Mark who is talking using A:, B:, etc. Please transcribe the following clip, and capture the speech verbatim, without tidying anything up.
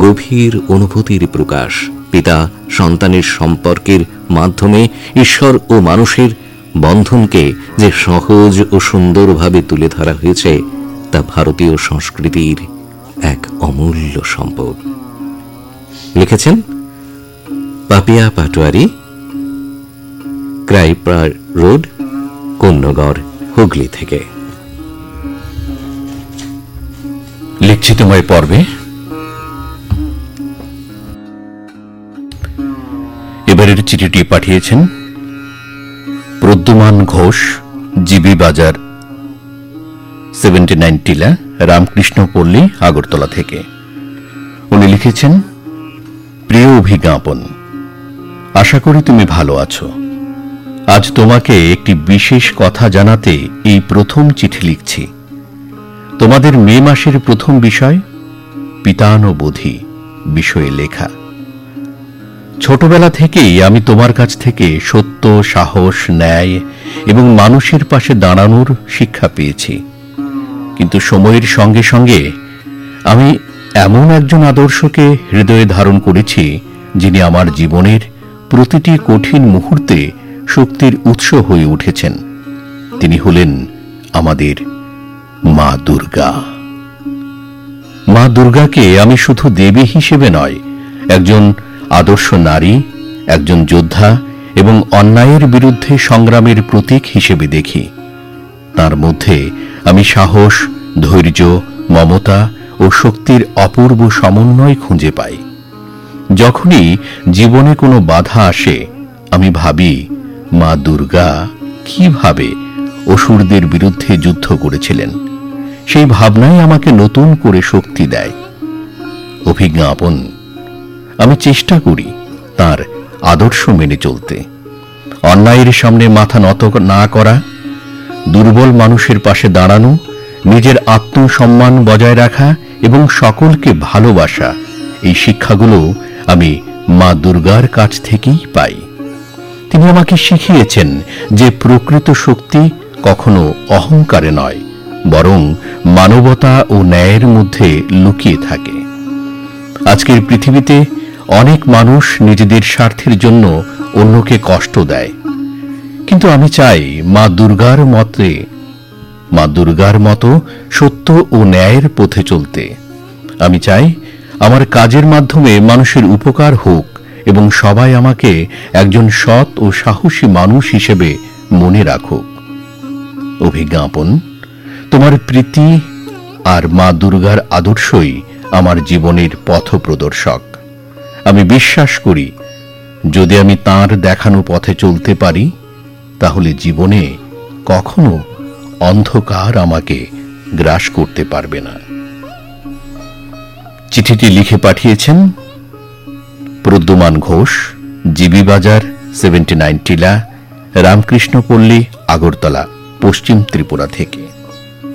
A: গভীর অনুভূতির প্রকাশ। পিতা সন্তানের সম্পর্কের মাধ্যমে ঈশ্বর ও মানুষের বন্ধনকে যে সহজ ও সুন্দরভাবে তুলে ধরা হয়েছে তা ভারতীয় সংস্কৃতির এক অমূল্য সম্পদ। লিখেছেন পাপিয়া পাটোয়ারি, ক্রাইপার রোড, কোন্নগর, হুগলি থেকে।
B: লিখছি তোমায় পর্বে এবারের চিঠিটি পাঠিয়েছেন প্রদ্যুমান ঘোষ, জিবি বাজার সেভেন্টি নাইন টিলা, রামকৃষ্ণ পল্লী, আগরতলা থেকে। উনি লিখেছেন, প্রিয় অভিজ্ঞাপন, আশা করি তুমি ভালো আছো। আজ তোমাকে একটি বিশেষ কথা জানাতে এই প্রথম চিঠি লিখছি। তোমাদের মে মাসের প্রথম বিষয় পিতানুবোধি বিষয়ে লেখা। ছোটবেলা থেকেই আমি তোমার কাছ থেকে সত্য, সাহস, ন্যায় এবং মানুষের পাশে দাঁড়ানোর শিক্ষা পেয়েছি। কিন্তু সময়ের সঙ্গে সঙ্গে আমি এমন একজন আদর্শকে হৃদয়ে ধারণ করেছি যিনি আমার জীবনের প্রতিটি কঠিন মুহূর্তে শক্তির উৎস হয়ে উঠেছেন। তিনি হলেন আমাদের মা দুর্গা। মা দুর্গাকে আমি শুধু দেবী হিসেবে নয়, একজন আদর্শ নারী, একজন যোদ্ধা এবং অন্যায়ের বিরুদ্ধে সংগ্রামের প্রতীক হিসেবে দেখি। তার মধ্যে আমি সাহস, ধৈর্য, মমতা ও শক্তির অপূর্ব সমন্বয় খুঁজে পাই। যখনই জীবনে কোনো বাধা আসে, আমি ভাবি মা দুর্গা কিভাবে অসুরদের বিরুদ্ধে যুদ্ধ করেছিলেন। সেই ভাবনাই আমাকে নতুন করে শক্তি দেয়। অভিজ্ঞাপন, আমি চেষ্টা করি তার আদর্শ মেনে চলতে, অন্যায়ের সামনে মাথা নত না করা, দুর্বল মানুষের পাশে দাঁড়ানো, নিজের আত্মসম্মান বজায় রাখা এবং সকলকে ভালোবাসা। এই শিক্ষাগুলো আমি মা দুর্গার কাছ থেকেই পাই। তিনি আমাকে শিখিয়েছেন যে প্রকৃত শক্তি কখনো অহংকারে নয়, বরং মানবতা ও ন্যায়ের মধ্যে লুকিয়ে থাকে। আজকের পৃথিবীতে অনেক মানুষ নিজেদের স্বার্থের জন্য অন্যকে কষ্ট দেয়, কিন্তু আমি চাই মা দুর্গার মতে মা দুর্গার মতো সত্য ও ন্যায়ের পথে চলতে। আমি চাই আমার কাজের মাধ্যমে মানুষের উপকার হোক এবং সবাই আমাকে একজন সৎ ও সাহসী মানুষ হিসেবে মনে রাখুক। অভিজ্ঞাপন, তোমার প্রীতি আর মা দুর্গার আদর্শই আমার জীবনের পথপ্রদর্শক। আমি বিশ্বাস করি যদি আমি তাঁর দেখানো পথে চলতে পারি, তাহলে জীবনে কখনো অন্ধকার আমাকে গ্রাস করতে পারবে না। চিঠিটি লিখে পাঠিয়েছেন প্রদ্যুমান ঘোষ, জিবি বাজার সেভেন্টি নাইন টিলা, রামকৃষ্ণ পল্লী, আগরতলা, পশ্চিম ত্রিপুরা থেকে।